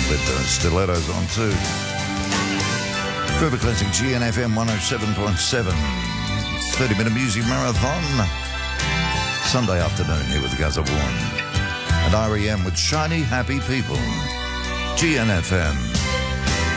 with stilettos on too. Forever Classic GNFM 107.7. 30-minute music marathon. Sunday afternoon here with Gazza Warren. And REM with Shiny Happy People. GNFM.